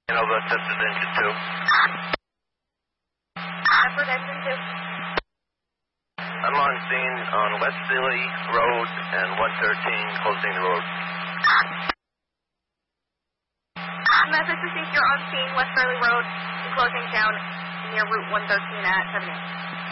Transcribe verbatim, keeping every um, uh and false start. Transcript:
Nova tested engine two. Effort engine two. I'm on scene on West Sealy Road and one thirteen, closing the road. Message received, you're on scene, West Sealy Road, closing down near Route one thirteen at seven eight.